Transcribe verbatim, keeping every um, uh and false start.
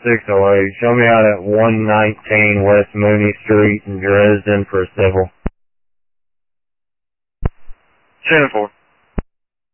six oh eight. Show me out at one nineteen West Mooney Street in Dresden for a civil. ten four.